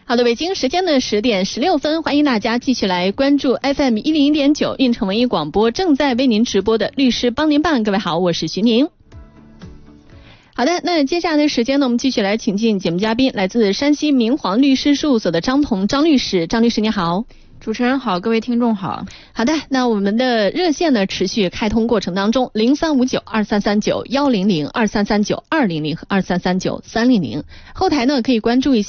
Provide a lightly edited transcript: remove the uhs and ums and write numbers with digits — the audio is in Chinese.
好的，北京时间的10点16分，欢迎大家继续来关注 FM 101.9运城文艺广播正在为您直播的律师帮您办。各位好，我是徐宁。好的，那接下来的时间呢，我们继续来请进节目嘉宾，来自山西明皇律师事务所的张彤张律师。张律师你好。 主持人好，各位听众好。 好的，那我们的热线呢持续开通过程当中，03592339-100、2339-200和2339-300，后台呢可以关注一下